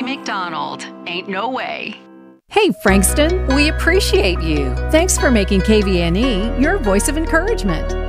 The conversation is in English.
Rosie McDonald. Ain't no way. Hey, Frankston, we appreciate you. Thanks for making KVNE your voice of encouragement.